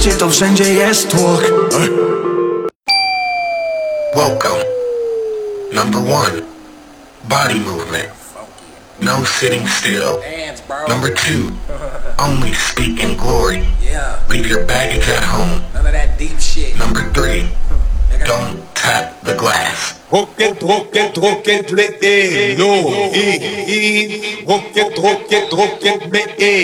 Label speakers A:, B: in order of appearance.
A: mieście to wszędzie jest tłok.
B: Welcome. Number 1, body movement. No sitting still. Number 2, only speak in glory. Leave your baggage at home.
C: None of that deep shit.
B: Number 3, don't tap the glass.
D: Rocket, me,